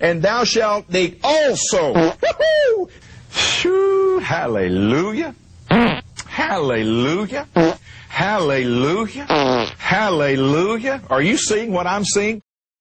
and thou shalt dig also. Woo-hoo! Shoo, hallelujah. Hallelujah. Hallelujah. Hallelujah. Are you seeing what I'm seeing?